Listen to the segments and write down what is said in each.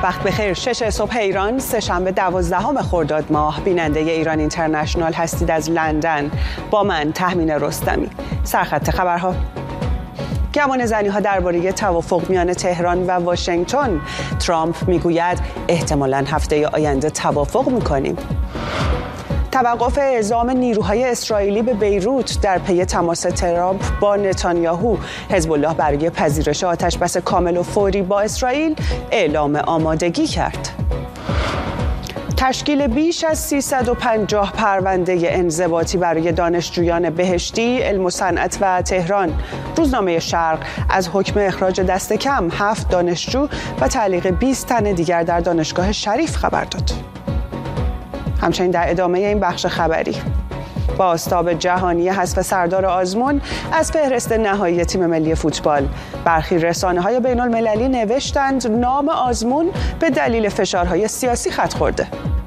وقت بخیر. 6 صبح ایران، سه‌شنبه 12 خرداد ماه. بیننده ایران اینترنشنال هستید از لندن با من تهمینه رستمی. سرخط خبرها: گمان زنی‌ها درباره توافق میان تهران و واشنگتن. ترامپ میگوید احتمالاً هفته آینده توافق میکنیم. توقف اعزام نیروهای اسرائیلی به بیروت در پی تماس ترامپ با نتانیاهو. حزب الله برای پذیرش آتش‌بس کامل و فوری با اسرائیل اعلام آمادگی کرد. تشکیل بیش از 350 پرونده انضباطی برای دانشجویان بهشتی، علم و صنعت و تهران. روزنامه شرق از حکم اخراج دست کم 7 دانشجو و تعلیق 20 تن دیگر در دانشگاه شریف خبر داد. همچنین در ادامه این بخش خبری، با آستاب جهانی حذف سردار آزمون از فهرست نهایی تیم ملی فوتبال، برخی رسانه‌های بین‌المللی نوشتند نام آزمون به دلیل فشارهای سیاسی خط خورده.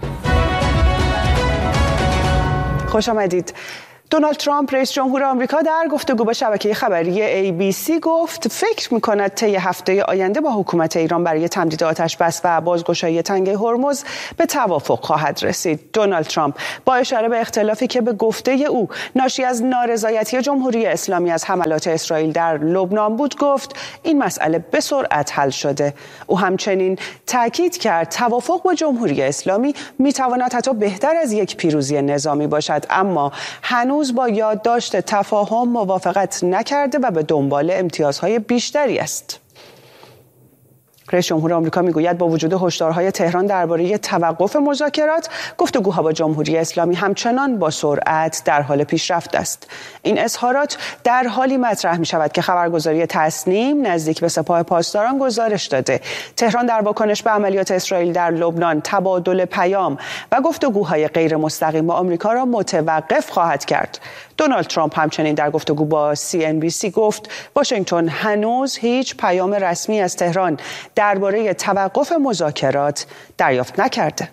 خوش آمدید. دونالد ترامپ رئیس جمهور آمریکا در گفتگو با شبکه خبری ABC گفت فکر می‌کند طی هفته آینده با حکومت ایران برای تمدید آتش‌بس و بازگشایی تنگه هرمز به توافق خواهد رسید. دونالد ترامپ با اشاره به اختلافی که به گفته او ناشی از نارضایتی جمهوری اسلامی از حملات اسرائیل در لبنان بود گفت این مسئله به سرعت حل شده. او همچنین تاکید کرد توافق با جمهوری اسلامی می‌تواند حتی بهتر از یک پیروزی نظامی باشد، اما هنوز با یادداشت تفاهم موافقت نکرده و به دنبال امتیازهای بیشتری است. رئیس جمهور آمریکا میگوید با وجود هشدارهای تهران درباره توقف مذاکرات، گفتگوها با جمهوری اسلامی همچنان با سرعت در حال پیشرفت است. این اظهارات در حالی مطرح می شود که خبرگزاری تصنیم نزدیک به سپاه پاسداران گزارش داده تهران در واکنش به عملیات اسرائیل در لبنان تبادل پیام و گفتگوهای غیر مستقیم با آمریکا را متوقف خواهد کرد. دونالد ترامپ همچنین در گفتگو با CNBC گفت واشنگتن هنوز هیچ پیام رسمی از تهران درباره توقف مذاکرات دریافت نکرده.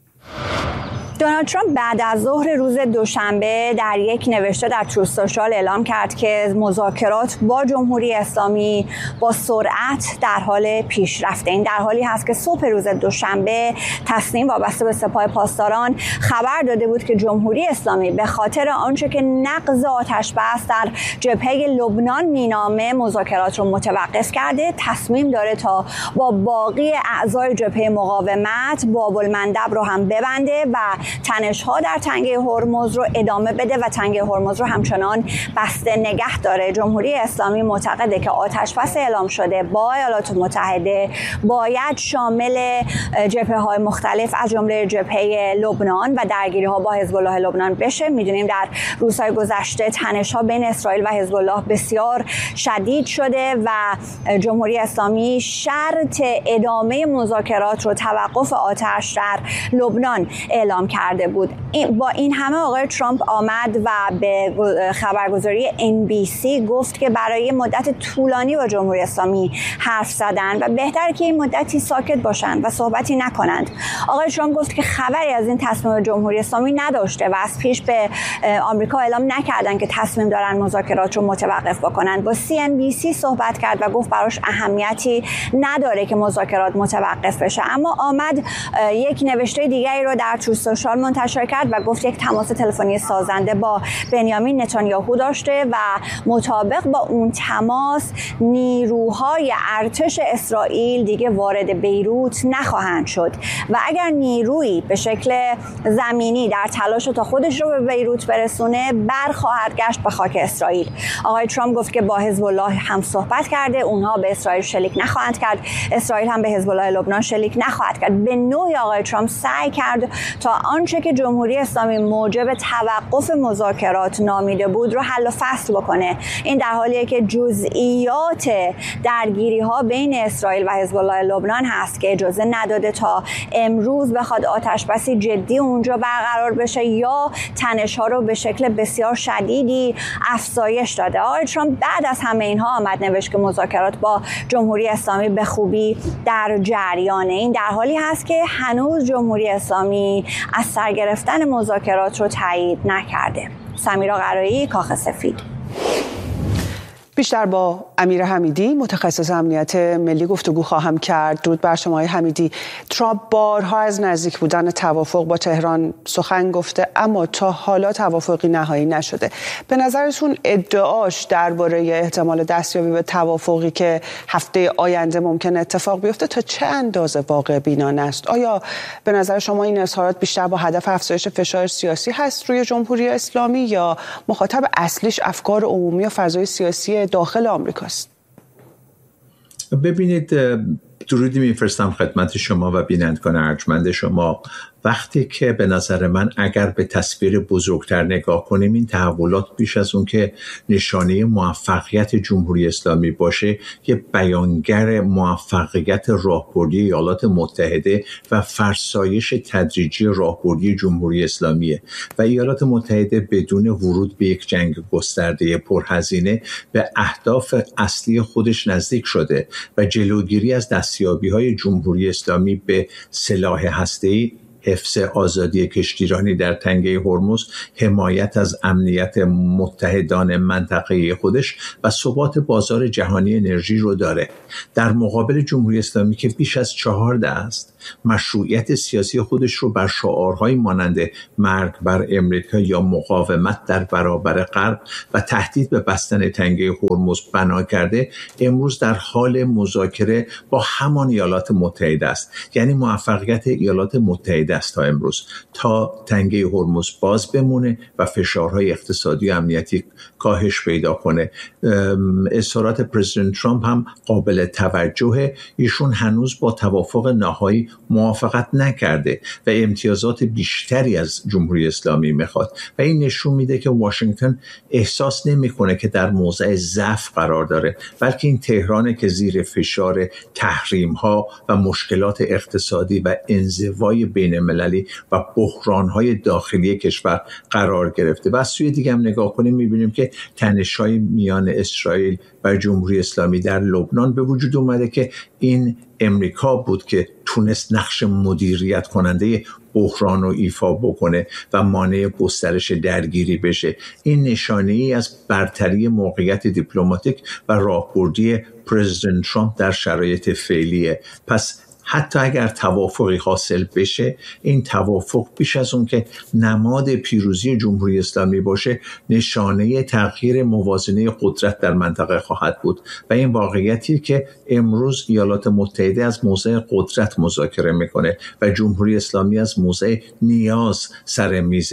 دونالد ترامپ بعد از ظهر روز دوشنبه در یک نوشته در تروث سوشال اعلام کرد که مذاکرات با جمهوری اسلامی با سرعت در حال پیشرفته. این در حالی هست که صبح روز دوشنبه تصنیم وابسته به سپاه پاسداران خبر داده بود که جمهوری اسلامی به خاطر آنچه که نقض آتش‌بس در جبهه لبنان مینامه مذاکرات رو متوقف کرده، تصمیم داره تا با باقی اعضای جبهه مقاومت باب المندب رو هم ببنده و تنش‌ها در تنگه هرمز رو ادامه بده و تنگه هرمز رو همچنان بسته نگه داره. جمهوری اسلامی معتقده که آتش‌بس اعلام شده با ایالات متحده باید شامل جبهه‌های مختلف از جمله جبهه لبنان و درگیری‌ها با حزب الله لبنان بشه. می‌دونیم در روزهای گذشته تنش‌ها بین اسرائیل و حزب الله بسیار شدید شده و جمهوری اسلامی شرط ادامه مذاکرات رو توقف آتش در لبنان اعلام کرده بود. با این همه آقای ترامپ آمد و به خبرگزاری NBC گفت که برای مدت طولانی با جمهوری اسلامی حرف زدن و بهتره که این مدتی ساکت باشند و صحبتی نکنند. آقای ترامپ گفت که خبری از این تصمیم جمهوری اسلامی نداشته و از پیش به آمریکا اعلام نکردن که تصمیم دارن مذاکرات رو متوقف بکنن. با CNBC صحبت کرد و گفت براش اهمیتی نداره که مذاکرات متوقف بشه، اما آمد یک نوشته دیگری رو در تروث سوشال منتشر کرد و گفت یک تماس تلفنی سازنده با بنیامین نتانیاهو داشته و مطابق با اون تماس نیروهای ارتش اسرائیل دیگه وارد بیروت نخواهند شد و اگر نیرویی به شکل زمینی در تلاش تا خودش رو به بیروت برسونه برخواهد گشت به خاک اسرائیل. آقای ترامپ گفت که با حزب الله هم صحبت کرده، اونها به اسرائیل شلیک نخواهند کرد، اسرائیل هم به حزب الله لبنان شلیک نخواهد کرد. به نوعی آقای ترامپ سعی کرد تا آنچه که جمهوری اسلامی موجب توقف مذاکرات نامیده بود رو حل و فصل بکنه. این در حالیه که جزئیات درگیری‌ها بین اسرائیل و حزب الله لبنان هست که اجازه نداده تا امروز بخواد آتش‌بسی جدی اونجا برقرار بشه یا تنش‌ها رو به شکل بسیار شدیدی افزایش داده. آقای ترامپ بعد از همه اینها آمد نوشت که مذاکرات با جمهوری اسلامی به خوبی در جریانه. این در حالی هست که هنوز جمهوری اسلامی از سر گرفتن مذاکرات رو تایید نکرده. سمیرا قرایی، کاخ سفید. بیشتر با امیر حمیدی متخصص امنیت ملی گفتگو خواهم کرد. درود بر شما حمیدی. ترامپ بارها از نزدیک بودن توافق با تهران سخن گفته اما تا حالا توافقی نهایی نشده. به نظرتون ادعاش درباره احتمال دستیابی به توافقی که هفته آینده ممکن اتفاق بیفته تا چه اندازه واقع بینانه است؟ آیا به نظر شما این اظهارات بیشتر با هدف افزایش فشار سیاسی هست روی جمهوری اسلامی یا مخاطب اصلیش افکار عمومی و فضای سیاسی داخل آمریکاست؟ ببینید، درودی میفرستم خدمت شما و بینندگان ارجمند شما. وقتی که به نظر من اگر به تصویر بزرگتر نگاه کنیم، این تحولات بیش از اون که نشانه موفقیت جمهوری اسلامی باشه، یه بیانگر موفقیت راهبردی ایالات متحده و فرسایش تدریجی راهبردی جمهوری اسلامیه و ایالات متحده بدون ورود به یک جنگ گسترده پرهزینه به اهداف اصلی خودش نزدیک شده و جلوگیری از دستیابی‌های جمهوری اسلامی به سلاح هسته‌ای، حفظ آزادی کشتیرانی در تنگه هرمز، حمایت از امنیت متحدان منطقه خودش و ثبات بازار جهانی انرژی رو داره. در مقابل جمهوری اسلامی که بیش از 14 است، مشروعیت سیاسی خودش رو بر شعارهای مانند مرگ بر امریکا یا مقاومت در برابر غرب و تهدید به بستن تنگه هرمز بنا کرده، امروز در حال مذاکره با همان ایالات متحده است. یعنی موفقیت ایالات متحده است تا امروز تا تنگه هرمز باز بمونه و فشارهای اقتصادی و امنیتی کاهش پیدا کنه. اظهارات پرزیدنت ترامپ هم قابل توجهه. ایشون هنوز با توافق نهایی موافقت نکرده و امتیازات بیشتری از جمهوری اسلامی میخواد و این نشون میده که واشنگتن احساس نمیکنه که در موضع ضعف قرار داره، بلکه این تهرانه که زیر فشار تحریم ها و مشکلات اقتصادی و انزوای بین المللی و بحران های داخلی کشور قرار گرفته. و از سوی دیگه هم نگاه کنیم میبینیم که تنش‌های میان اسرائیل و جمهوری اسلامی در لبنان به وجود اومده که این امریکا بود که تونست نقش مدیریت کننده بحران رو ایفا بکنه و مانع گسترش درگیری بشه. این نشانه ای از برتری موقعیت دیپلماتیک و راهبردی پرزیدنت ترامپ در شرایط فعلیه. پس حتی اگر توافقی حاصل بشه، این توافق بیش از اون که نماد پیروزی جمهوری اسلامی باشه، نشانه تغییر موازنه قدرت در منطقه خواهد بود و این واقعیتی که امروز ایالات متحده از موضع قدرت مذاکره میکنه و جمهوری اسلامی از موضع نیاز سر میز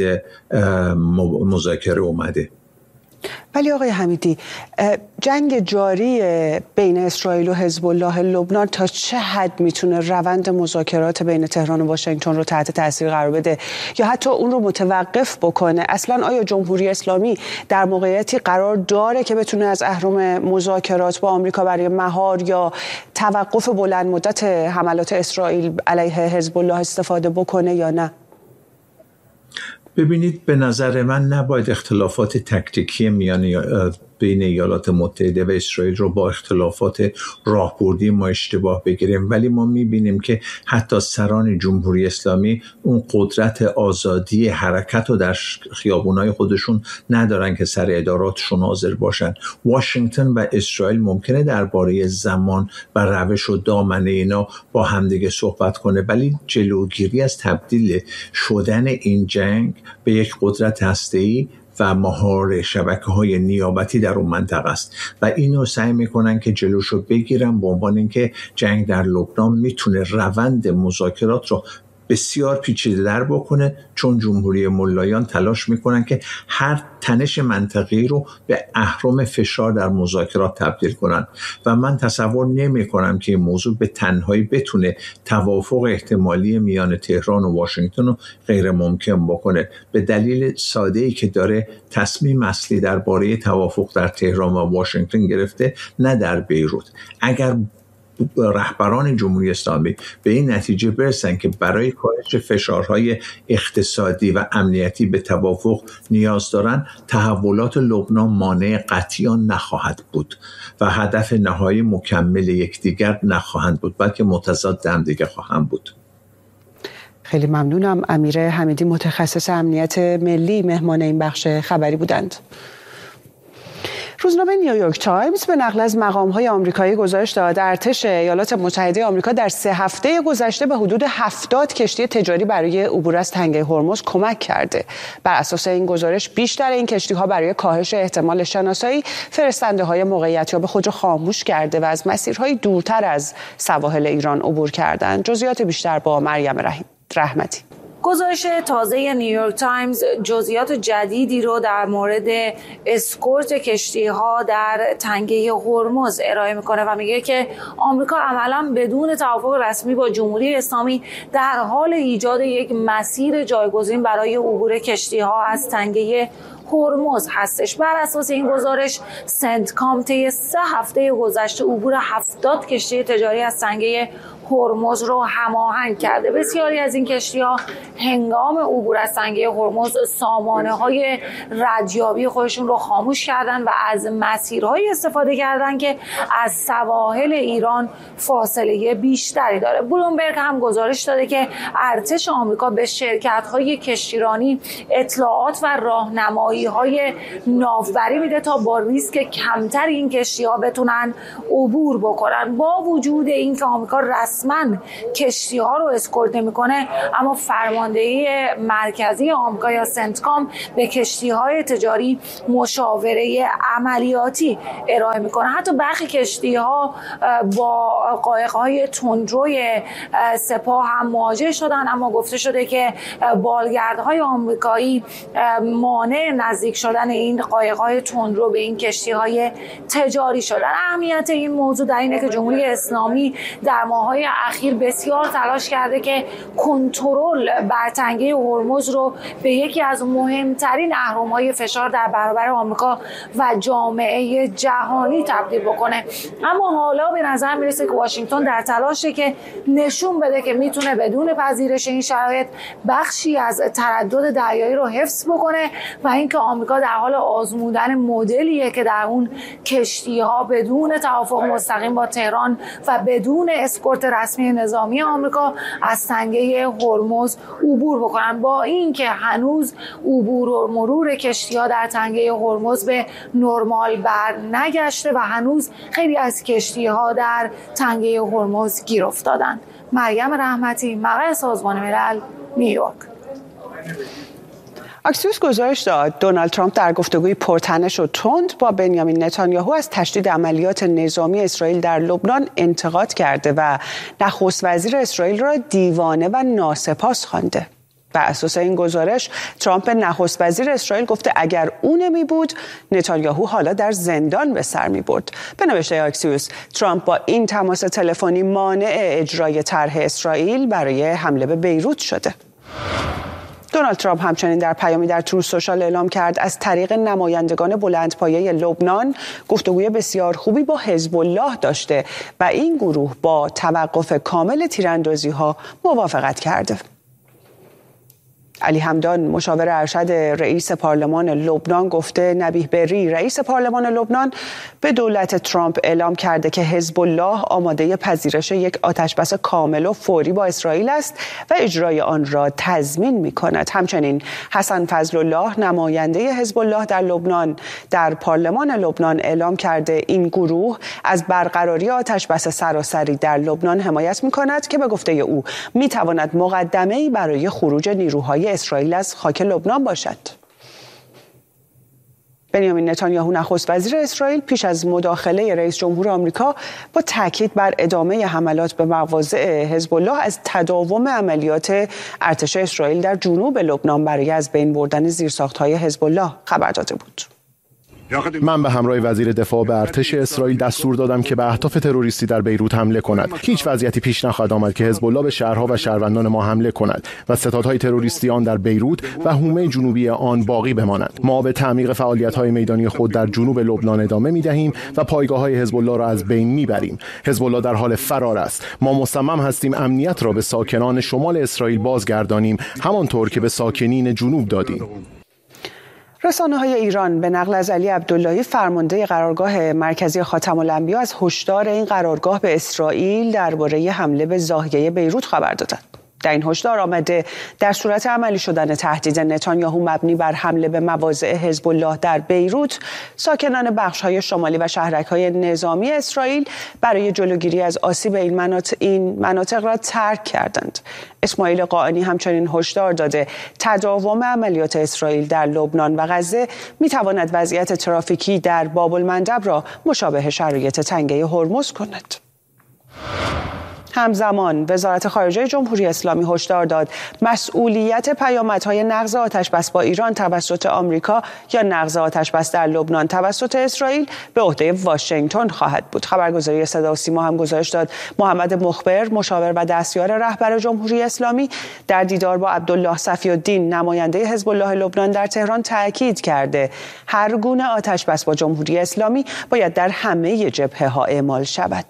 مذاکره اومده. ولی آقای حمیدی، جنگ جاری بین اسرائیل و حزب الله لبنان تا چه حد میتونه روند مذاکرات بین تهران و واشنگتن رو تحت تاثیر قرار بده یا حتی اون رو متوقف بکنه؟ اصلا آیا جمهوری اسلامی در موقعیتی قرار داره که بتونه از اهرم مذاکرات با آمریکا برای مهار یا توقف بلند مدت حملات اسرائیل علیه حزب الله استفاده بکنه یا نه؟ ببینید، به نظر من نباید اختلافات تکتیکی بین ایالات متحده و اسرائیل رو با اختلافات راهبردی ما اشتباه بگیریم، ولی ما میبینیم که حتی سران جمهوری اسلامی اون قدرت آزادی حرکت رو در خیابونای خودشون ندارن که سر اداراتشون حاضر باشن. واشنگتن و اسرائیل ممکنه درباره زمان و روش و دامنه اینا با همدیگه صحبت کنه، ولی جلوگیری از تبدیل شدن این جنگ به یک قدرت هسته‌ای و مهار شبکه‌های نیابتی در اون منطقه است و اینو سعی میکنن که جلوشو بگیرن به عنوان اینکه جنگ در لبنان میتونه روند مذاکرات رو بسیار پیچیده‌تر بکنه، چون جمهوری ملایان تلاش میکنن که هر تنش منطقی رو به اهرم فشار در مذاکرات تبدیل کنن و من تصور نمی کنم که این موضوع به تنهایی بتونه توافق احتمالی میان تهران و واشنگتن رو غیر ممکن بکنه، به دلیل ساده‌ای که داره تصمیم اصلی درباره توافق در تهران و واشنگتن گرفته، نه در بیروت. اگر رهبران جمهوری اسلامی به این نتیجه برسن که برای کاهش فشارهای اقتصادی و امنیتی به توافق نیاز دارن، تحولات لبنان مانع قطعی نخواهد بود و هدف نهایی مکمل یکدیگر نخواهند بود، بلکه متضاد هم دیگه خواهند بود. خیلی ممنونم. امیر حمیدی، متخصص امنیت ملی، مهمان این بخش خبری بودند. روزنامه نیویورک تایمز به نقل از مقام‌های آمریکایی گزارش داد ارتش ایالات متحده آمریکا در 3 هفته گذشته به حدود 70 کشتی تجاری برای عبور از تنگه هرمز کمک کرده. بر اساس این گزارش بیشتر این کشتی‌ها برای کاهش احتمال شناسایی فرستنده‌های موقعیت‌یاب خود را خاموش کرده و از مسیرهای دورتر از سواحل ایران عبور کردند. جزئیات بیشتر با مریم رحمتی. گزارش تازه نیویورک تایمز جزئیات جدیدی رو در مورد اسکورت کشتی‌ها در تنگه هرمز ارائه میکنه و میگه که آمریکا عملاً بدون توافق رسمی با جمهوری اسلامی در حال ایجاد یک مسیر جایگزین برای عبور کشتی‌ها از تنگه هرمز هستش. بر اساس این گزارش سنتکام طی 3 هفته گذشته عبور 70 کشتی تجاری از تنگه هرمز رو هماهنگ کرده. بسیاری از این کشتی‌ها هنگام عبور از تنگه هرمز سامانه‌های ردیابی خودشون رو خاموش کردن و از مسیرهای استفاده کردن که از سواحل ایران فاصله بیشتری داره. بلومبرگ هم گزارش داده که ارتش آمریکا به شرکت‌های کشتیرانی اطلاعات و راهنمایی‌های ناوبری میده تا با ریسک کمتر این کشتی‌ها بتونن عبور بکنن. با وجود اینکه آمریکا رسما کشتی‌ها رو اسکورت نمی‌کنه، اما فرماندهی مرکزی آمریکا یا سنتکام به کشتی‌های تجاری مشاوره عملیاتی ارائه می‌کنه. حتی برخی کشتی‌ها با قایق‌های تندروی سپاه هم مواجه شدن، اما گفته شده که بالگردهای آمریکایی مانع نزدیک شدن این قایق‌های تندرو به این کشتی‌های تجاری شدن. اهمیت این موضوع در اینه که جمهوری اسلامی در ماه‌های اخیر بسیار تلاش کرده که کنترل بر تنگه هرمز رو به یکی از مهمترین اهرم‌های فشار در برابر آمریکا و جامعه جهانی تبدیل بکنه. اما حالا به نظر میرسه که واشنگتن در تلاشه که نشون بده که میتونه بدون پذیرش این شرایط بخشی از تردد دریایی رو حفظ بکنه و اینکه آمریکا در حال آزمودن مدلیه که در اون کشتی‌ها بدون توافق مستقیم با تهران و بدون اسکورت رسمی نظامی آمریکا از تنگه هرمز عبور بکنن. با اینکه هنوز عبور و مرور کشتی‌ها در تنگه هرمز به نرمال بر نگشته و هنوز خیلی از کشتی‌ها در تنگه هرمز گیر افتادند. مریم رحمتی، مقر سازمان ملل، نیویورک. اکسیوس گزارش داد دونالد ترامپ در گفتگوی پرتنش و تند با بنیامین نتانیاهو از تشدید عملیات نظامی اسرائیل در لبنان انتقاد کرده و نخست وزیر اسرائیل را دیوانه و ناسپاس خوانده. بر اساس این گزارش ترامپ نخست وزیر اسرائیل گفته اگر او نمی بود نتانیاهو حالا در زندان به سر می برد. به نوشته اکسیوس ترامپ با این تماس تلفنی مانع اجرای طرح اسرائیل برای حمله به بیروت شده. دونالد ترامپ همچنین در پیامی در تروث سوشال اعلام کرد از طریق نمایندگان بلندپایه لبنان گفتگوی بسیار خوبی با حزب الله داشته و این گروه با توقف کامل تیراندازی‌ها موافقت کرده. علی همدان مشاور ارشد رئیس پارلمان لبنان گفته نبیه بری رئیس پارلمان لبنان به دولت ترامپ اعلام کرده که حزب الله آماده پذیرش یک آتشبس کامل و فوری با اسرائیل است و اجرای آن را تضمین می‌کند. همچنین حسن فضل الله نماینده حزب الله در لبنان در پارلمان لبنان اعلام کرده این گروه از برقراری آتشبس سراسری در لبنان حمایت می‌کند که به گفته او می‌تواند مقدمه‌ای برای خروج نیروهای اسرائیل از خاک لبنان باشد. بنیامین نتانیاهو نخست وزیر اسرائیل پیش از مداخله رئیس جمهور آمریکا با تاکید بر ادامه حملات به مواضع حزب الله از تداوم عملیات ارتش اسرائیل در جنوب لبنان برای از بین بردن زیرساخت‌های حزب الله خبر داده بود. من به همراه وزیر دفاع به ارتش اسرائیل دستور دادم که به اهداف تروریستی در بیروت حمله کند. هیچ وضعیتی پیش نخواهد آمد که حزب الله به شهرها و شهروندان ما حمله کند و ستادهای تروریستی آن در بیروت و حومه جنوبی آن باقی بمانند. ما به تعمیق فعالیت‌های میدانی خود در جنوب لبنان ادامه می‌دهیم و پایگاه‌های حزب الله را از بین می‌بریم. حزب الله در حال فرار است. ما مصمم هستیم امنیت را به ساکنان شمال اسرائیل بازگردانیم، همانطور که به ساکنین جنوب دادیم. رسانه‌های ایران به نقل از علی عبداللهی فرمانده قرارگاه مرکزی خاتم الانبیا از هشدار این قرارگاه به اسرائیل درباره حمله به زاهیه بیروت خبر دادند. در این هشدار آمده در صورت عملی شدن تهدید نتانیاهو مبنی بر حمله به مواضع حزب الله در بیروت، ساکنان بخش‌های شمالی و شهرک‌های نظامی اسرائیل برای جلوگیری از آسیب این مناطق را ترک کردند. اسماعیل قائنی همچنین هشدار داده تداوم عملیات اسرائیل در لبنان و غزه می‌تواند وضعیت ترافیکی در باب‌المندب را مشابه شرایط تنگه هرمز کند. همزمان وزارت خارجه جمهوری اسلامی هشدار داد مسئولیت پیامدهای نقض آتشبس با ایران توسط آمریکا یا نقض آتشبس در لبنان توسط اسرائیل به عهده واشنگتن خواهد بود. خبرگزاری صدا و سیما هم گزارش داد محمد مخبر، مشاور و دستیار رهبر جمهوری اسلامی، در دیدار با عبدالله صفی الدین نماینده حزب الله لبنان در تهران تاکید کرده هر گونه آتشبس با جمهوری اسلامی باید در همه جبهه‌ها اعمال شود.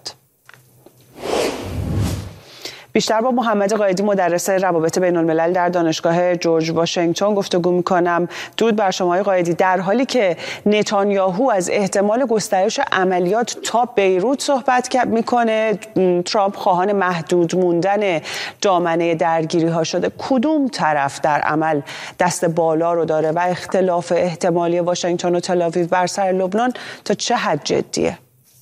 بیشتر با محمد قائدی، مدرس روابط بین الملل در دانشگاه جورج واشنگتن گفتگو می‌کنم. درود بر شما آقای قائدی. در حالی که نتانیاهو از احتمال گسترش عملیات تا بیروت صحبت میکنه، ترامپ خواهان محدود موندن دامنه درگیری‌ها شده. کدوم طرف در عمل دست بالا رو داره و اختلاف احتمالی واشنگتن و تل‌آویو بر سر لبنان تا چه حد جدیه؟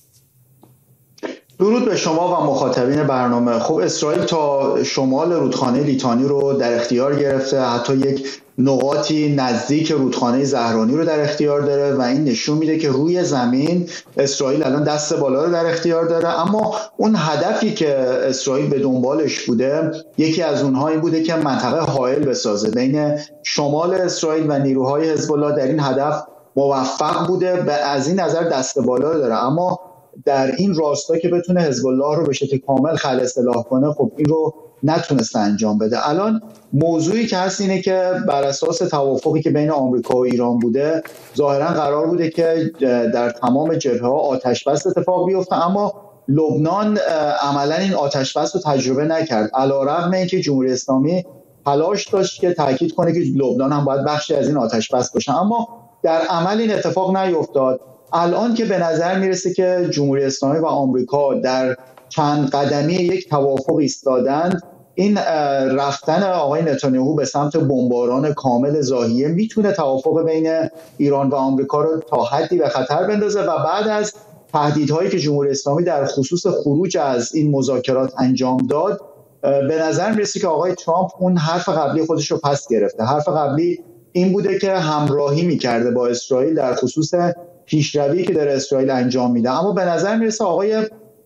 درود به شما و مخاطبین برنامه. خب اسرائیل تا شمال رودخانه لیتانی رو در اختیار گرفته، حتی یک نقاطی نزدیک رودخانه زهرانی رو در اختیار داره و این نشون میده که روی زمین اسرائیل الان دست بالا رو در اختیار داره. اما اون هدفی که اسرائیل به دنبالش بوده، یکی از اونها این بوده که منطقه حائل بسازه بین شمال اسرائیل و نیروهای حزب الله. در این هدف موفق بوده، از این نظر دست بالا رو داره. اما در این راستا که بتونه حزب الله رو به شکل کامل خلع اصلاح کنه، خب این رو نتونسته انجام بده. الان موضوعی که هست اینه که بر اساس توافقی که بین آمریکا و ایران بوده، ظاهرا قرار بوده که در تمام جبهه‌ها آتش‌بس اتفاق بیفته، اما لبنان عملا این آتش‌بس رو تجربه نکرد، علی‌رغم اینکه جمهوری اسلامی تلاش داشت که تاکید کنه که لبنان هم باید بخشی از این آتش‌بس باشه، اما در عمل این اتفاق نیفتاد. الان که به نظر میرسه که جمهوری اسلامی و آمریکا در چند قدمی یک توافق ایستادند، این رفتن آقای نتانیاهو به سمت بمباران کامل ضاحیه میتونه توافق بین ایران و آمریکا رو تا حدی به خطر بندازه و بعد از تهدیدهایی که جمهوری اسلامی در خصوص خروج از این مذاکرات انجام داد، به نظر میرسه که آقای ترامپ اون حرف قبلی خودش رو پس گرفته. حرف قبلی این بوده که همراهی میکرده با اسرائیل در خصوص پیشروی که در اسرائیل انجام میده، اما به نظر میرسه آقای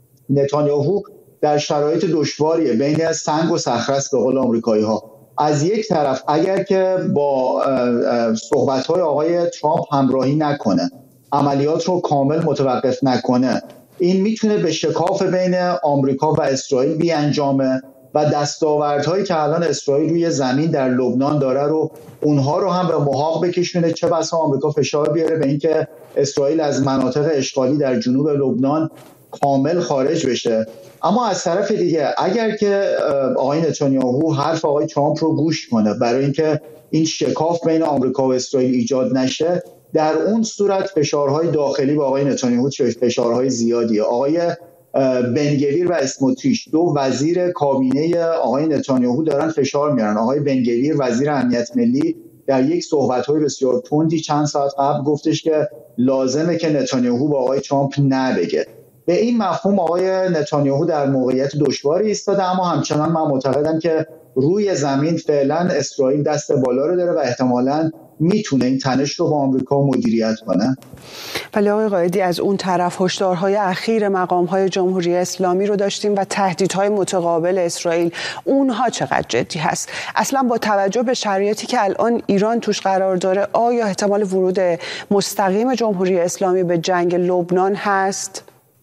نتانیاهو در شرایط دشواریه، بین سنگ و صخره است به قول آمریکایی ها. از یک طرف اگر که با صحبت‌های آقای ترامپ همراهی نکنه، عملیات رو کامل متوقف نکنه، این میتونه به شکاف بین آمریکا و اسرائیل بیانجامه و دستاوردهایی که الان اسرائیل روی زمین در لبنان داره رو اونها رو هم به محاق بکشونه. چه بسا آمریکا فشار بیاره به اینکه اسرائیل از مناطق اشغالی در جنوب لبنان کامل خارج بشه. اما از طرف دیگه اگر که آقای نتانیاهو حرف آقای ترامپ رو گوش کنه برای اینکه این شکاف بین آمریکا و اسرائیل ایجاد نشه، در اون صورت فشارهای داخلی به آقای نتانیاهو فشارهای زیادیه. آقای بنگویر و اسموتریچ، دو وزیر کابینه آقای نتانیاهو، دارن فشار میارن. آقای بنگویر وزیر امنیت ملی در یک صحبت‌های بسیار تندی چند ساعت قبل گفتش که لازمه که نتانیاهو با آقای ترامپ نبگه. به این مفهوم آقای نتانیاهو در موقعیت دشواری ایستاده، اما همچنان من معتقدم که روی زمین فعلا اسرائیل دست بالا رو داره و احتمالاً میتونه این تنش رو با آمریکا مدیریت کنه. ولی آقای قائدی، از اون طرف هشدارهای اخیر مقام‌های جمهوری اسلامی رو داشتیم و تهدیدهای متقابل اسرائیل، اونها چقدر جدی هست؟ اصلا با توجه به شرایطی که الان ایران توش قرار داره، آیا احتمال ورود مستقیم جمهوری اسلامی به جنگ لبنان هست؟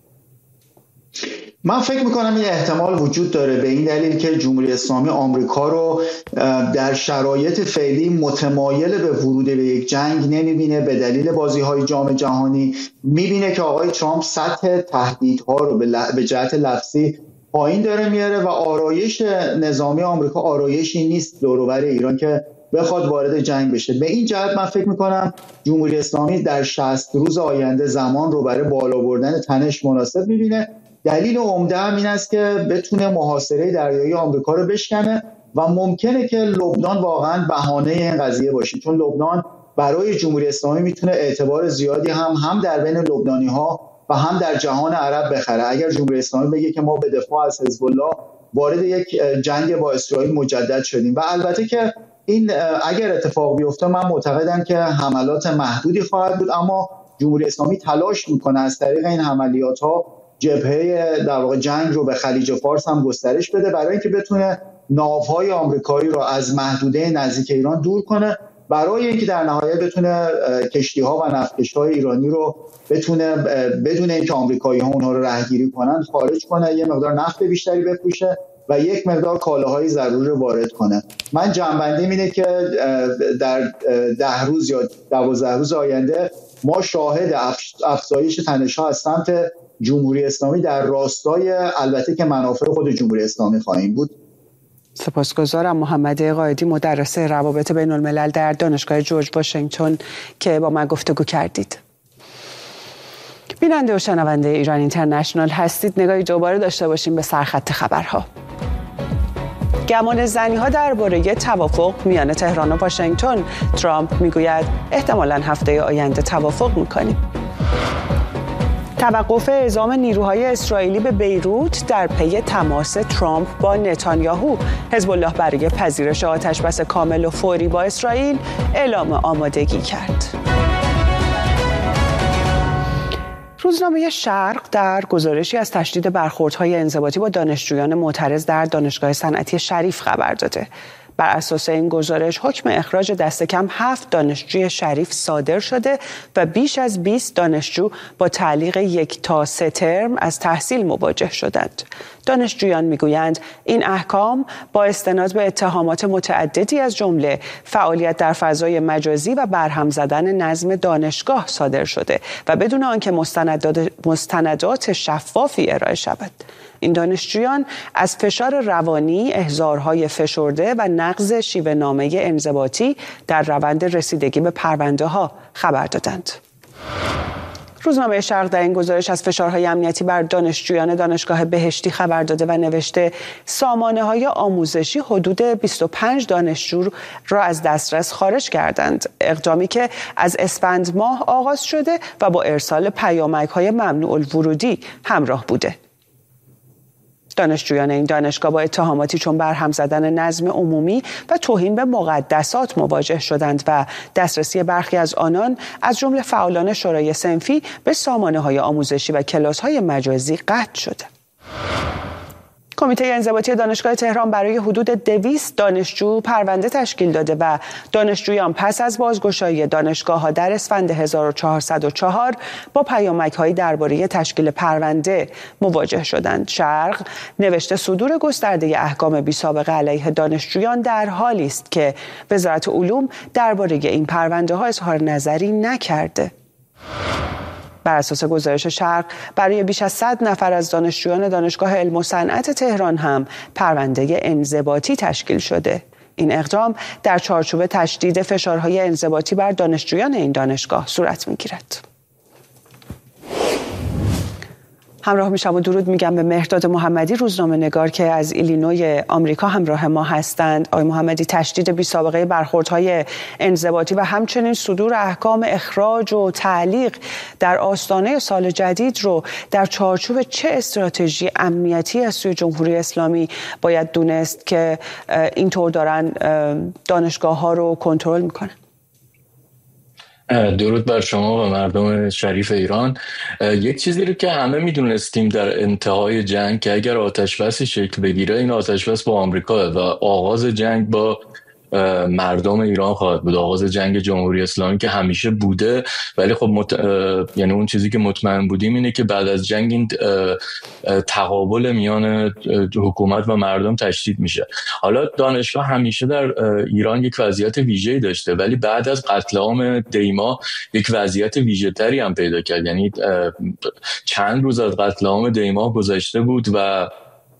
من فکر میکنم این احتمال وجود داره، به این دلیل که جمهوری اسلامی آمریکا رو در شرایط فعلی متمایل به ورود به یک جنگ نمیبینه. به دلیل بازی‌های جام جهانی میبینه که آقای ترامپ سطح تهدیدها رو به جهت لفظی پایین داره میاره و آرایش نظامی آمریکا آرایشی نیست دور و بر ایران که بخواد وارد جنگ بشه. به این جهت من فکر میکنم جمهوری اسلامی در 60 روز آینده زمان رو برای بالا بردن تنش مناسب میبینه. دلیل عمده هم این است که بتونه محاصره دریایی آمریکا رو بشکنه و ممکنه که لبنان واقعا بهانه این قضیه باشه، چون لبنان برای جمهوری اسلامی میتونه اعتبار زیادی هم در بین لبنانی‌ها و هم در جهان عرب بخره. اگر جمهوری اسلامی بگه که ما به دفاع از حزب الله وارد یک جنگ با اسرائیل مجدد شدیم، و البته که این اگر اتفاق بیفته من معتقدم که حملات محدودی خواهد بود، اما جمهوری اسلامی تلاش میکنه از طریق این عملیات‌ها جبهه در واقع جنگ رو به خلیج فارس هم گسترش بده، برای اینکه بتونه ناوهای آمریکایی رو از محدوده نزدیک ایران دور کنه، برای اینکه در نهایت بتونه کشتی‌ها و نفتکش‌های ایرانی رو بتونه بدون اینکه آمریکایی‌ها اونها رو رهگیری کنن خارج کنه، یه مقدار نفت بیشتری بفروشه و یک مقدار کالاهای ضروری رو وارد کنه. من جنبندیم اینه که در 10 روز یا 12 روز آینده ما شاهد افزایش تنش‌ها از سمت جمهوری اسلامی در راستای البته که منافع خود جمهوری اسلامی خواهیم بود. سپاسگزارم. محمد قائدی، مدرس روابط بین الملل در دانشگاه جورج واشنگتن که با من گفتگو کردید. بیننده و شنونده ایران اینترنشنال هستید. نگاهی دوباره داشته باشیم به سرخط خبرها. گمان زنی‌ها درباره توافق میان تهران و واشنگتن. ترامپ میگوید احتمالاً هفته آینده توافق میکنیم. توقف اعزام نیروهای اسرائیلی به بیروت در پی تماس ترامپ با نتانیاهو. حزب الله برای پذیرش آتش‌بس کامل و فوری با اسرائیل اعلام آمادگی کرد. روزنامه شرق در گزارشی از تشدید برخوردهای انضباطی با دانشجویان معترض در دانشگاه صنعتی شریف خبر داده. بر اساس این گزارش حکم اخراج دست کم 7 دانشجوی شریف صادر شده و بیش از 20 دانشجو با تعلیق 1 تا 3 ترم از تحصیل مواجه شدند. دانشجویان میگویند این احکام با استناد به اتهامات متعددی از جمله فعالیت در فضای مجازی و برهم زدن نظم دانشگاه صادر شده و بدون آنکه مستندات شفافی ارائه شود. این دانشجویان از فشار روانی، احضارهای فشرده و نقض شیوه نامه انضباطی در روند رسیدگی به پرونده ها خبر دادند. روزنامه شرق در این گزارش از فشارهای امنیتی بر دانشجویان دانشگاه بهشتی خبر داده و نوشته سامانه‌های آموزشی حدود 25 دانشجو را از دسترس خارج کردند. اقدامی که از اسفند ماه آغاز شده و با ارسال پیامک‌های ممنوع الورودی همراه بوده. دانشجویان این دانشگاه با اتهاماتی چون برهم زدن نظم عمومی و توهین به مقدسات مواجه شدند و دسترسی برخی از آنان از جمله فعالان شورای صنفی به سامانه‌های آموزشی و کلاس‌های مجازی قطع شده. کمیته انضباطی دانشگاه تهران برای حدود 200 دانشجو پرونده تشکیل داده و دانشجویان پس از بازگشایی دانشگاه‌ها در اسفند 1404 با پیامک‌هایی درباره تشکیل پرونده مواجه شدند. شرق نوشته صدور گسترده احکام بی‌سابقه علیه دانشجویان در حالی است که وزارت علوم درباره این پرونده‌ها اظهار نظری نکرده. بر اساس گزارش شرق برای بیش از 100 نفر از دانشجویان دانشگاه علم و صنعت تهران هم پرونده انضباطی تشکیل شده. این اقدام در چارچوب تشدید فشارهای انضباطی بر دانشجویان این دانشگاه صورت می‌گیرد. همراه میشم و درود میگم به مهرداد محمدی، روزنامه نگار که از ایلینوی آمریکا همراه ما هستند. آقای محمدی، تشدید بی‌سابقه برخوردهای انضباطی و همچنین صدور احکام اخراج و تعلیق در آستانه سال جدید رو در چارچوب چه استراتژی امنیتی از سوی جمهوری اسلامی باید دونست که اینطور دارن دانشگاه‌ها رو کنترل میکنن؟ درود بر شما و مردم شریف ایران. یک چیزی رو که همه میدونستیم در انتهای جنگ که اگر آتش‌بسی شکل بگیره این آتش‌بس با آمریکا و آغاز جنگ با مردم ایران خواهد بود، آغاز جنگ جمهوری اسلامی که همیشه بوده، ولی خب یعنی اون چیزی که مطمئن بودیم اینه که بعد از جنگ این تقابل میان حکومت و مردم تشدید میشه. حالا دانشگاه همیشه در ایران یک وضعیت ویژه‌ای داشته، ولی بعد از قتل عام دیما یک وضعیت ویژه‌تری هم پیدا کرد. یعنی چند روز از قتل عام دیما گذشته بود و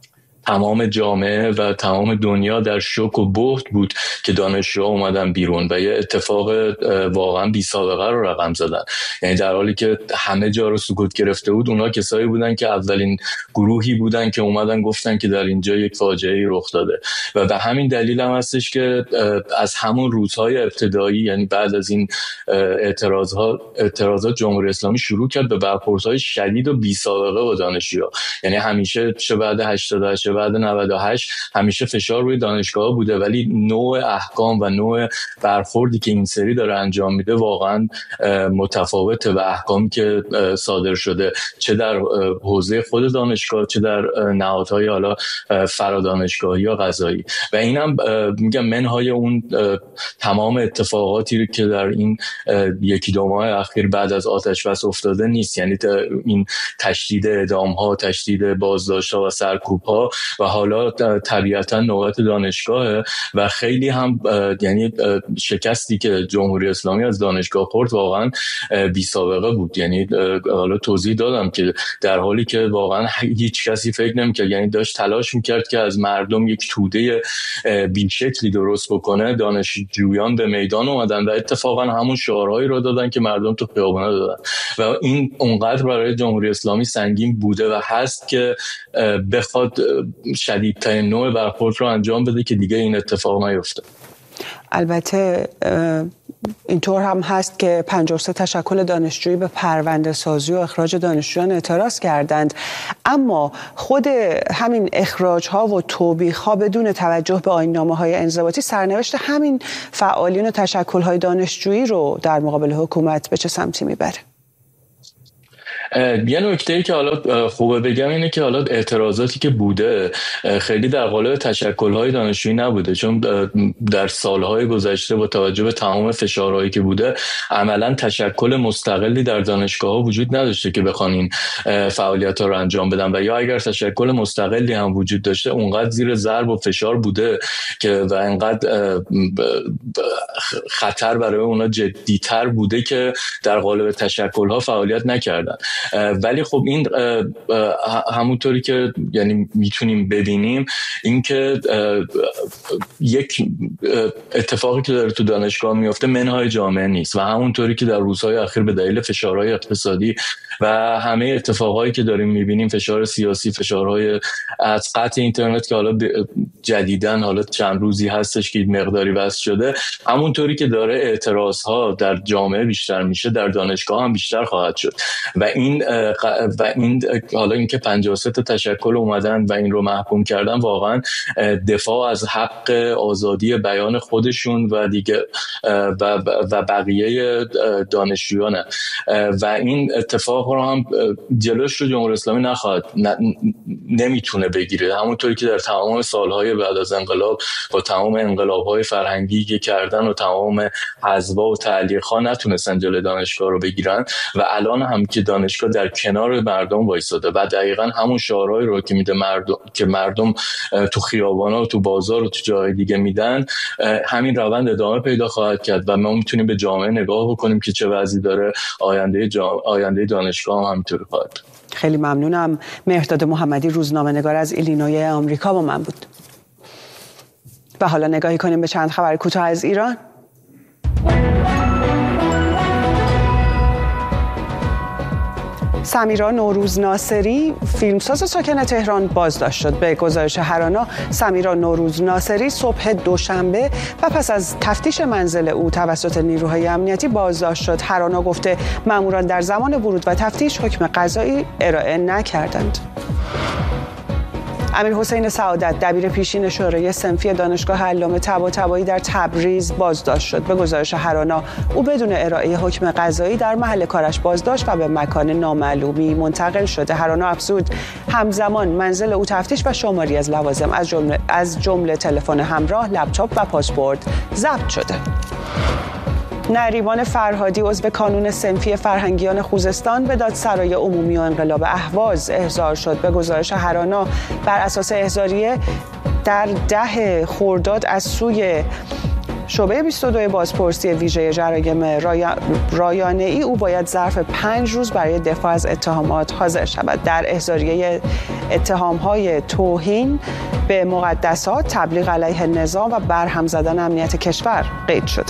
تمام جامعه و تمام دنیا در شوک و بهت بود که دانشجوها اومدن بیرون و یه اتفاق واقعا بی سابقه رو رقم زدن. یعنی در حالی که همه جا رو سکوت گرفته بود، اونا کسایی بودن که اولین گروهی بودن که اومدن گفتن که در اینجا یک فاجعه‌ای رخ داده و به همین دلیل هم هستش که از همون روزهای ابتدایی، یعنی بعد از این اعتراضات، جمهوری اسلامی شروع کرد به برخوردهای شدید و بی سابقه با دانشجوها. یعنی همیشه چه بعد 88 چه بعد 98 همیشه فشار روی دانشگاه‌ها بوده، ولی نوع احکام و نوع برخوردی که این سری داره انجام میده واقعا متفاوته و احکامی که صادر شده چه در حوزه خود دانشگاه چه در نهادهای حالا فرادانشگاهی یا قضایی. و اینم میگم منهای اون تمام اتفاقاتی که در این یکی دو ماه اخیر بعد از آتش بس افتاده نیست. یعنی این تشدید اعدام‌ها، تشدید بازداشت‌ها و سرکوب‌ها و حالا طبیعتاً نوبت دانشگاهه و خیلی هم یعنی شکستی که جمهوری اسلامی از دانشگاه خورد واقعاً بی سابقه بود. یعنی حالا توضیح دادم که در حالی که واقعاً هیچ کسی فکر نمی‌کرد، یعنی داشت تلاش می‌کرد که از مردم یک توده بی‌شکلی درست بکنه، دانشجویان به میدان اومدن و اتفاقاً همون شعارهایی رو دادن که مردم تو خیابونا دادن و این اونقدر برای جمهوری اسلامی سنگین بوده و هست که بخواد شدیدترین نوع برخورد رو انجام بده که دیگه این اتفاق نیفته. البته اینطور هم هست که 53 تشکل دانشجویی به پرونده سازی و اخراج دانشجویان اعتراض کردند، اما خود همین اخراج ها و توبیخ ها بدون توجه به آیین‌نامه های انضباطی سرنوشت همین فعالین و تشکل های دانشجویی رو در مقابل حکومت به چه سمتی میبره؟ یه نکته‌ای که حالا خوبه بگم اینه که حالا اعتراضاتی که بوده خیلی در قالب تشکل‌های دانشجویی نبوده، چون در سالهای گذشته با توجه به تمام فشارهایی که بوده عملاً تشکل مستقلی در دانشگاه‌ها وجود نداشته که بخوان این فعالیت‌ها رو انجام بدن و یا اگر تشکل مستقلی هم وجود داشته اونقدر زیر ضرب و فشار بوده که و انقدر خطر برای اونا جدی‌تر بوده که در قالب تشکل‌ها فعالیت نکردن. ولی خب این همونطوری که یعنی میتونیم ببینیم این که یک اتفاقی که داره تو دانشگاه میفته منهای جامعه نیست و همونطوری که در روزهای اخیر به دلیل فشارهای اقتصادی و همه اتفاقایی که داریم میبینیم، فشار سیاسی، فشارهای از قطع اینترنت که حالا جدیداً حالا چند روزی هستش که مقداری واسه شده، همونطوری که داره اعتراضها در جامعه بیشتر میشه در دانشگاه هم بیشتر خواهد شد و این حالا اینکه 53 تا تشکل اومدن و این رو محکوم کردن واقعا دفاع از حق آزادی بیان خودشون و دیگه و بقیه دانشجویانه و این اتفاق رو هم جلوش رو جمهوری اسلامی نمیتونه بگیره. همونطوری که در تمام سالهای بعد از انقلاب با تمام انقلاب‌های فرهنگی که کردن و تمام حذف‌ها و تعلیق‌ها نتونستن جلوی دانشگاه رو بگیرن و الان هم که دانشگاه در کنار مردم وایساده و دقیقاً همون شعارهایی رو که میده مردم تو خیابانا و تو بازار و تو جای دیگه میدن، همین روند ادامه پیدا خواهد کرد و ما میتونیم به جامعه نگاه بکنیم که چه وضعی داره. آینده دانشگاه هم همینطوری خواهد. خیلی ممنونم. مهرداد محمدی، روزنامه‌نگار از ایلینوی آمریکا با من بود. و حالا نگاهی کنیم به چند خبر کوتاه از ایران. سمیرا نوروز ناصری، فیلمساز ساکن تهران، بازداشت شد. به گزارش هرانا، سمیرا نوروز ناصری صبح دوشنبه و پس از تفتیش منزل او توسط نیروهای امنیتی بازداشت شد. هرانا گفته ماموران در زمان ورود و تفتیش حکم قضایی ارائه نکردند. امیرحسین سعادت، دبیر پیشین شورای صنفی دانشگاه علامه طباطبایی در تبریز بازداشت شد. به گزارش هرانا، او بدون ارائه حکم قضایی در محل کارش بازداشت و به مکان نامعلومی منتقل شده. هرانا افزود همزمان منزل او تفتیش و شماری از لوازم از جمله تلفن همراه، لپتاپ و پاسپورت ضبط شده. نریمان فرهادی، عضو کانون صنفی فرهنگیان خوزستان، به دادسرای عمومی و انقلاب اهواز احضار شد. به گزارش هرانا، بر اساس احضاریه در 10 خرداد از سوی شعبه 22 بازپرسی ویژه جرایم رایانه‌ای او باید ظرف 5 روز برای دفاع از اتهامات حاضر شود. در احضاریه اتهام‌های توهین به مقدسات، تبلیغ علیه نظام و برهم زدن امنیت کشور قید شده.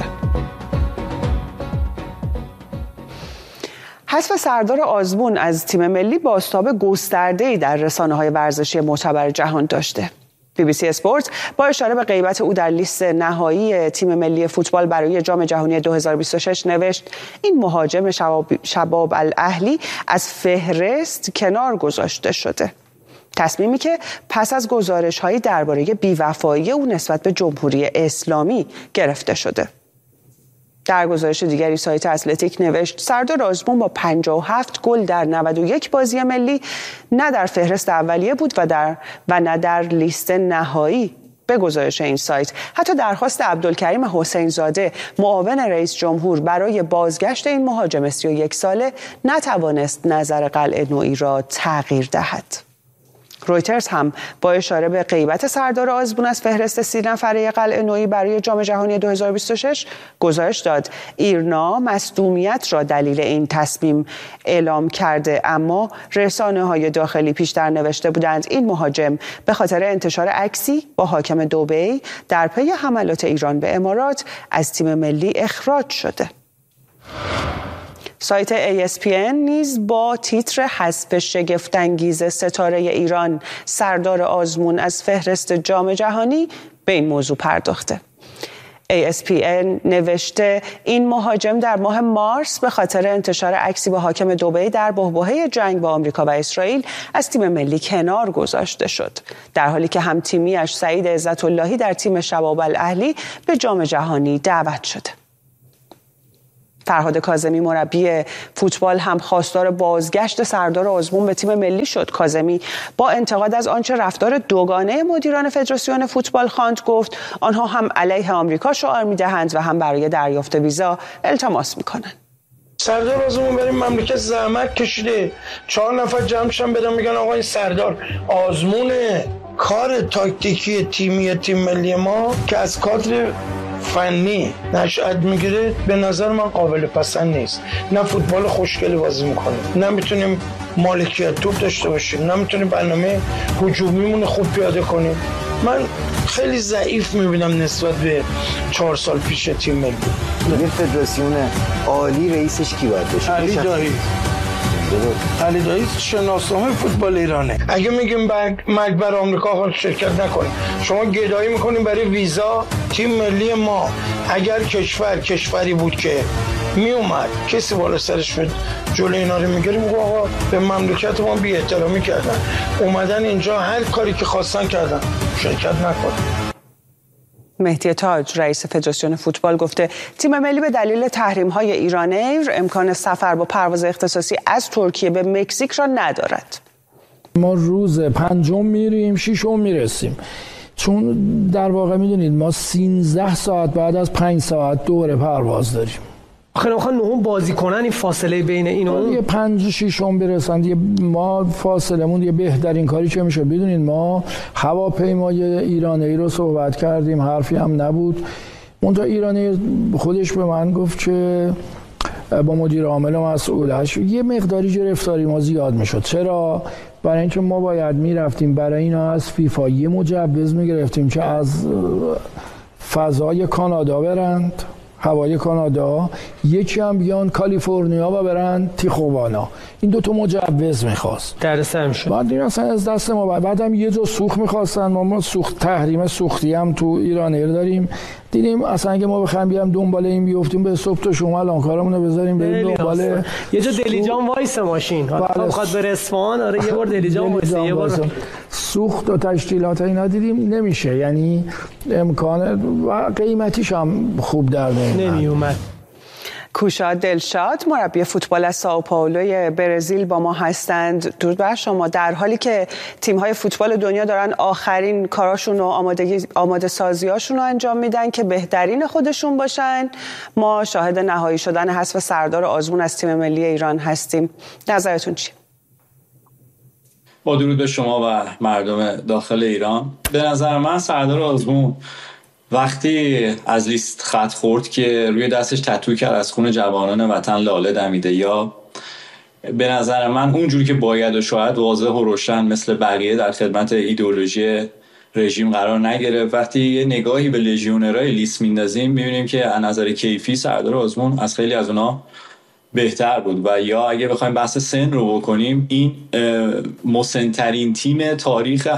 حذف سردار آزمون از تیم ملی بازتاب گسترده‌ای در رسانه‌های ورزشی معتبر جهان داشته. BBC اسپورت با اشاره به غیبت او در لیست نهایی تیم ملی فوتبال برای جام جهانی 2026 نوشت این مهاجم شباب الاهلی از فهرست کنار گذاشته شده. تصمیمی که پس از گزارش‌هایی درباره بی‌وفایی او نسبت به جمهوری اسلامی گرفته شده. در گزارش دیگری سایت اتلتیک نوشت سردار آزمون با 57 گل در 91 بازی ملی نه در فهرست اولیه بود و نه در لیست نهایی. به گزارش این سایت حتی درخواست عبدالکریم حسین زاده معاون رئیس جمهور برای بازگشت این مهاجم 31 ساله نتوانست نظر قلعه نویی را تغییر دهد. رویترز هم با اشاره به غیبت سردار آزمون از فهرست 30 نفره قلعه نویی برای جام جهانی 2026 گزارش داد ایرنا مصدومیت را دلیل این تصمیم اعلام کرده، اما رسانه‌های داخلی پیشتر نوشته بودند این مهاجم به خاطر انتشار عکسی با حاکم دبی در پی حملات ایران به امارات از تیم ملی اخراج شده. سایت ESPN نیز با تیتر حذف شگفت‌انگیز ستاره ایران سردار آزمون از فهرست جام جهانی به این موضوع پرداخته. ESPN نوشته این مهاجم در ماه مارس به خاطر انتشار عکسی با حاکم دبی در بحبوحه جنگ با آمریکا و اسرائیل از تیم ملی کنار گذاشته شد، در حالی که هم تیمیش سعید عزت‌اللهی در تیم شباب الاهلی به جام جهانی دعوت شده. فرهاد کاظمی مربی فوتبال هم خواستار بازگشت سردار آزمون به تیم ملی شد. کاظمی با انتقاد از آنچه رفتار دوگانه مدیران فدراسیون فوتبال خواند گفت آنها هم علیه آمریکا شعار می‌دهند و هم برای دریافت ویزا التماس می‌کنند. سردار آزمون برای مملکت زحمت کشیده، 4 نفر جمع شدن بدن میگن آقا این سردار آزمونه. کار تاکتیکی تیم ملی ما که از کادر فنی نشأت میگیره به نظر من قابل پسند نیست. نه فوتبال خوشگلی بازی میکنه، نه میتونیم مالکیت توپ داشته باشیم، نه میتونیم برنامه هجومیمون خوب پیاده کنیم. من خیلی ضعیف میبینم نسبت به 4 سال پیش تیم ملی. این فدراسیون عالی رئیسش کی باید باشه؟ علی دایی شناسنامه فوتبال ایرانه. اگه میگیم مرگ بر آمریکا شرکت نکنیم، شما گدایی میکنیم برای ویزا تیم ملی ما. اگر کشوری بود که میومد کسی بالا سرش بود جلوی اینا رو میگیریم، میگه آقا به مملکت ما بی احترامی کردن، اومدن اینجا هر کاری که خواستن کردن، شرکت نکنیم. مهدی تاج رئیس فدراسیون فوتبال گفته تیم ملی به دلیل تحریم‌های ایران ایر امکان سفر با پرواز اختصاصی از ترکیه به مکزیک را ندارد. ما روز 5 میریم 6 میرسیم، چون در واقع میدونید ما 13 ساعت بعد از 5 ساعت دوره پرواز داریم. آخه نمیخوان نهم بازی کنن، این فاصله بین این و دیگه 5 و 6 برسن دیگه. ما فاصلمون دیگه بهترین کاری چه میشه؟ بدونید ما هواپیمای ایران ای رو صحبت کردیم، حرفی هم نبود. اونجا ایران ای خودش به من گفت که با مدیر عامل و مسئولش یه مقداری گرفتاری ما زیاد میشد. چرا؟ برای اینکه ما باید میرفتیم برای اینا از فیفا یه مجوز میگرفتیم که از فضای کانادا برند، هوای کانادا، یکی هم بیان کالیفرنیا و برن تیخوانا. این 2 مجوز میخواست، درسم شد. بعد این اصلا از دست ما بعدم یه جا سوخت میخواستن. ما سوخت تحریم سوختی هم تو ایران ایر داریم. دیدیم اصلا اگه ما بخوایم بیام دنبال این بیافتیم به صبح تا شما الان کارمونو بذاریم بریم دنبال یه جا دلیجان وایس ماشین بخواد بره اصفهان. آره یه بار دلیجان وایس، یه بار سوخت و تشکیلات اینا دیدیم نمیشه، یعنی امکان و قیمتیش هم خوب در نمیومد. کوشا دلشاد مربی فوتبال از سائو پائولو برزیل با ما هستند. درود بر شما. در حالی که تیم‌های فوتبال دنیا دارن آخرین کاراشون و آماده سازیاشون رو انجام میدن که بهترین خودشون باشن، ما شاهد نهایی شدن حذف سردار آزمون از تیم ملی ایران هستیم. نظرتون چیه؟ با درود به شما و مردم داخل ایران، به نظر من سردار آزمون وقتی از لیست خط خورد که روی دستش تتو کرد از خون جوانان وطن لاله دمیده، یا به نظر من اونجوری که باید و شاید واضح و روشن مثل بقیه در خدمت ایدئولوژی رژیم قرار نگرفت. وقتی یه نگاهی به لژیونرهای لیست میندازیم میبینیم که از نظر کیفی سردار آزمون از خیلی از اونا بهتر بود. و یا اگه بخوایم بحث سن رو بکنیم، این مسن‌ترین تیم تاریخ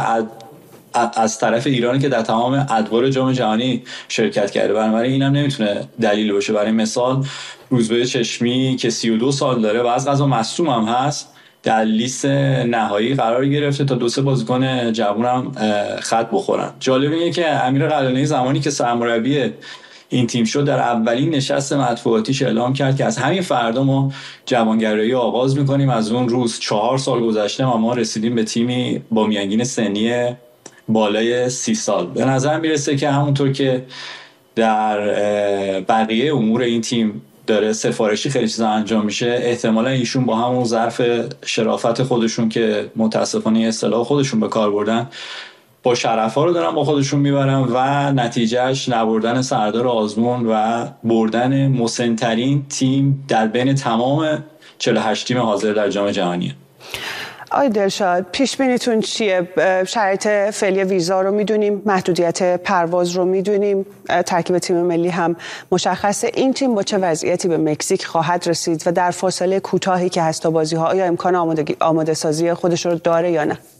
از طرف ایرانی که در تمام ادوار جام جهانی شرکت کرده. بنابراین اینم نمیتونه دلیل باشه. برای مثال روزبه چشمی که 32 سال داره و از قضا مصدوم هم هست، در لیست نهایی قرار گرفته تا 2-3 بازیکن جوونم خط بخورن. جالب اینه که امیر قلعه‌نویی زمانی که سرمربی این تیم شد، در اولین نشست مطبوعاتیش اعلام کرد که از همین فردا ما جوانگرایی آغاز میکنیم. از اون روز 4 سال گذشته و ما رسیدیم به تیمی با میانگین سنی بالای 30 سال. به نظر میرسه که همونطور که در بقیه امور این تیم داره سفارشی خیلی چیزا انجام میشه، احتمالا ایشون با همون ظرف شرافت خودشون که متاسفانه اصطلاح خودشون به کار بردن، با شرفا رو دارن با خودشون میبرن و نتیجهش نبردن سردار آزمون و بردن مسن‌ترین تیم در بین تمام 48 تیم حاضر در جام جهانیه. آقای دلشاد، پیش بینیتون چیه؟ شرایط فعلی ویزا رو میدونیم، محدودیت پرواز رو میدونیم، ترکیب تیم ملی هم مشخصه. این تیم با چه وضعیتی به مکزیک خواهد رسید و در فاصله کوتاهی که هست تا بازی‌ها آیا امکان آماده سازی خودش رو داره یا نه؟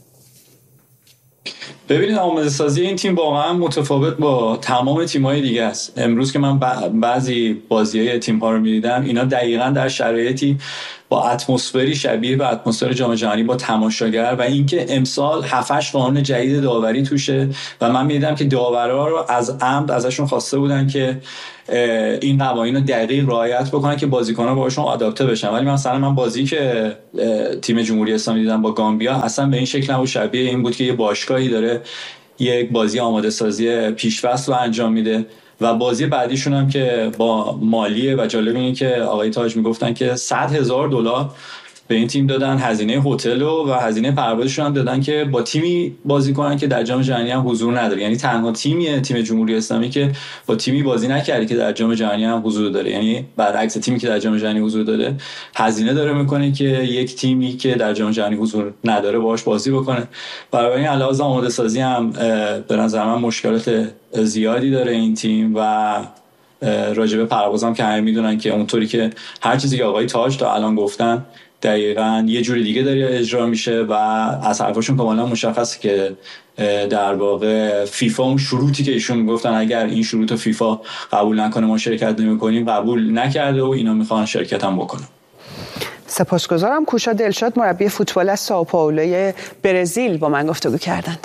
ببینید، آماده سازی این تیم واقعا متفاوت با تمام تیم‌های دیگه است. امروز که من بعضی بازی‌های تیم‌ها رو می‌دیدم، اینا دقیقاً در شرایطی با اتمسفری شبیه به اتمسفر جام جهانی با تماشاگر و اینکه امسال 7-8 قانون جدید داوری توشه و من می‌دیدم که داورا رو از عمد ازشون خواسته بودن که این قوانین رو دقیق رعایت بکنن که بازیکن‌ها باهاشون آداپته بشن. ولی مثلا من بازی که تیم جمهوری اسلامی دیدم با گامبیا اصلا به این شکل نبود. شبیه این بود که یه باشگاهی داره یک بازی آماده سازی پیش‌فصل رو انجام میده و بازی بعدیشون هم که با مالیه. و جالب اینه که آقای تاج میگفتن که $100,000 به این تیم دادن، هزینه هتل و هزینه پروازشون هم دادن که با تیمی بازی کنن که در جام جهانی هم حضور نداره. یعنی تنها تیم جمهوری اسلامی که با تیمی بازی نکرده که در جام جهانی هم حضور داره. یعنی برعکس تیمی که در جام جهانی حضور داره هزینه داره میکنه که یک تیمی که در جام جهانی حضور نداره باهاش بازی بکنه. برای این علاوه آماده سازی هم به نظر من مشکلات زیادی داره این تیم و راجبه پروازم که همه میدونن که اونطوری که هر چیزی که آقای تاج تا الان گفتن دقیقاً یه جوری دیگه داره اجرا میشه و از حرفشون کاملا مشخصه که در واقع فیفا اون شروطی که ایشون گفتن اگر این شروط فیفا قبول نکنه ما شرکت نمی‌کنیم قبول نکرده و اینا میخوان شرکت هم بکنن. سپاسگزارم. کوشا دلشاد، مربی فوتبال از سائو پائولو برزیل، با من گفتگو کردند.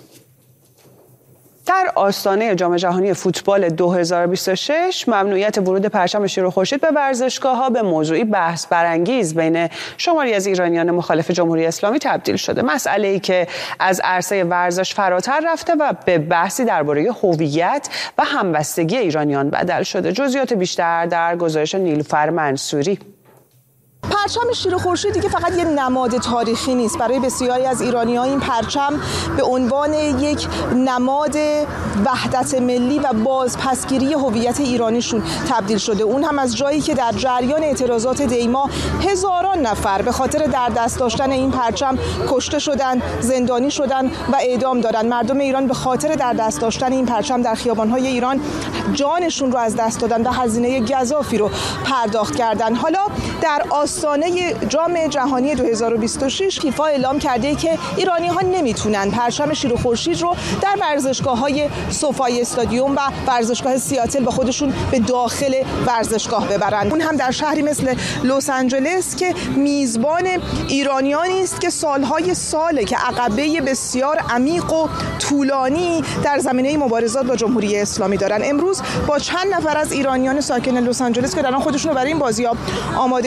در آستانه جام جهانی فوتبال 2026 ممنوعیت ورود پرچم شیر و خورشید به ورزشگاه‌ها به موضوعی بحث برانگیز بین شماری از ایرانیان مخالف جمهوری اسلامی تبدیل شده. مسئله‌ای که از عرصه ورزش فراتر رفته و به بحثی درباره هویت و همبستگی ایرانیان بدل شده. جزئیات بیشتر در گزارش نیلوفر منصوری. پرچم شیر و خورشید دیگه فقط یه نماد تاریخی نیست. برای بسیاری از ایرانی‌ها این پرچم به عنوان یک نماد وحدت ملی و بازپسگیری هویت ایرانیشون تبدیل شده. اون هم از جایی که در جریان اعتراضات دیما هزاران نفر به خاطر در دست داشتن این پرچم کشته شدن، زندانی شدن و اعدام دادن. مردم ایران به خاطر در دست داشتن این پرچم در خیابان‌های ایران جانشون رو از دست دادن و هزینه گزافی رو پرداخت کردن. حالا در آستانه جام جهانی 2026 فیفا اعلام کرده که ایرانی‌ها نمیتونن پرچم شیر و خورشید رو در ورزشگاه‌های سوفای استادیوم و ورزشگاه سیاتل با خودشون به داخل ورزشگاه ببرن. اون هم در شهری مثل لس آنجلس که میزبان ایرانیانی است که سالهای ساله که عقبه بسیار عمیق و طولانی در زمینه مبارزات با جمهوری اسلامی دارن. امروز با چند نفر از ایرانیان ساکن لس آنجلس که دارن خودشون رو برای این بازی‌ها آماده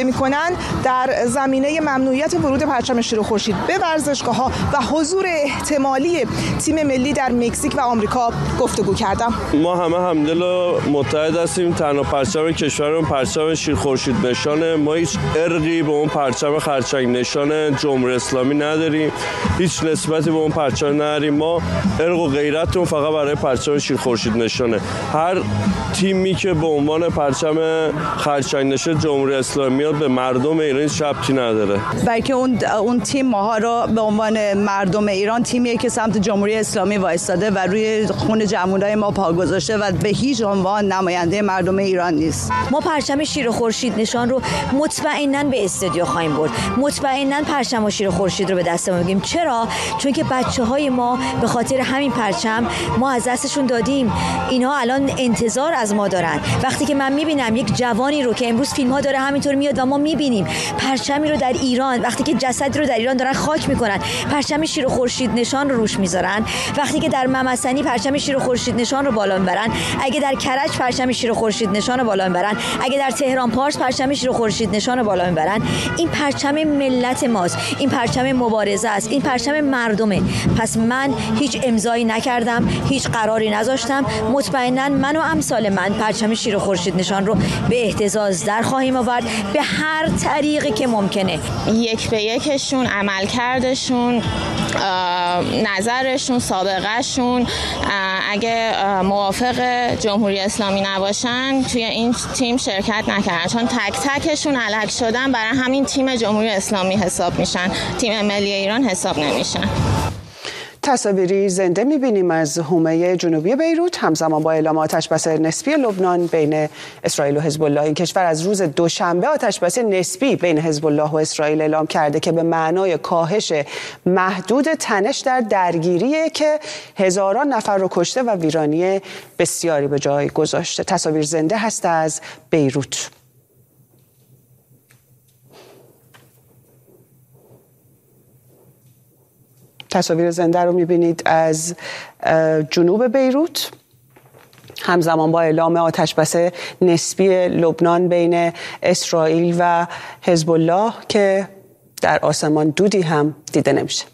استفاده میکنن در زمینه ممنوعیت ورود پرچم شیر خورشید به ورزشگاه‌ها و حضور احتمالی تیم ملی در مکزیک و آمریکا گفتگو کردم. ما همه همدل و متحد هستیم. تنها پرچم کشورمون پرچم شیر خورشید نشانه. ما هیچ ارقی به اون پرچم خرچنگ نشان جمهوری اسلامی نداریم. هیچ نسبتی به اون پرچم نداریم. ما ارق و غیرتمون فقط برای پرچم شیر خورشید نشانه. هر تیمی که به عنوان پرچم خرچنگ نشان جمهوری اسلامی میاد به مردم ایران شبتی نداره. بلکه اون تیم ماها رو به عنوان مردم ایران تیمیه که سمت جمهوری اسلامی وایستاده و روی خون جمعونای ما پا گذاشته و به هیچ عنوان نماینده مردم ایران نیست. ما پرچم شیر خورشید نشان رو مطمئناً به استودیو خواهیم برد. مطمئناً پرچم و شیر خورشید رو به دستمون میگیم. چرا؟ چون که بچه‌های ما به خاطر همین پرچم ما از دستشون دادیم. اینها الان انتظار از ما دارن. وقتی که من میبینم یک جوانی رو که امروز فیلم‌ها داره همینطور میاد و ما میبینیم پرچمی رو در ایران، وقتی که جسدی رو در ایران دارن خاک میکنن، پرچم شیر خورشید نشان رو روش میذارن، وقتی که در ممسنی پرچم شیر خورشید نشان رو بالا میبرن، اگه در کرج پرچم شیر خورشید نشان رو بالا میبرن، اگه در تهران پارس پرچم شیر خورشید نشان رو بالا میبرن، این پرچم ملت ماست، این پرچم مبارزه است، این پرچم مردمه. پس من هیچ امضایی نکردم، هیچ قراری نذاشتم. مطمئنا من و امثال من پرچم شیر خورشید نشان رو به اهتزاز در خواهیم آورد به هر طریقی که ممکنه. یک به یکشون، عملکردشون، نظرشون، سابقهشون اگه موافق جمهوری اسلامی نباشن توی این تیم شرکت نکردن، چون تک تکشون الگ شدن برای همین تیم جمهوری اسلامی حساب میشن، تیم ملی ایران حساب نمیشن. تصاویری زنده می‌بینیم از حومه جنوبی بیروت همزمان با اعلام آتش‌بس نسبی لبنان بین اسرائیل و حزب الله. این کشور از روز دوشنبه آتش‌بس نسبی بین حزب الله و اسرائیل اعلام کرده که به معنای کاهش محدود تنش در درگیریه که هزاران نفر رو کشته و ویرانی بسیاری به جای گذاشته. تصاویر زنده هست از بیروت. تصاویر زنده رو می‌بینید از جنوب بیروت همزمان با اعلام آتش‌بس نسبی لبنان بین اسرائیل و حزب الله که در آسمان دودی هم دیده نمیشه.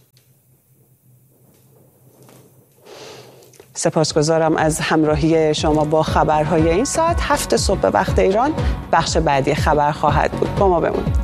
سپاسگزارم از همراهی شما با خبرهای این ساعت. 7 صبح به وقت ایران بخش بعدی خبر خواهد بود. با ما بمونید.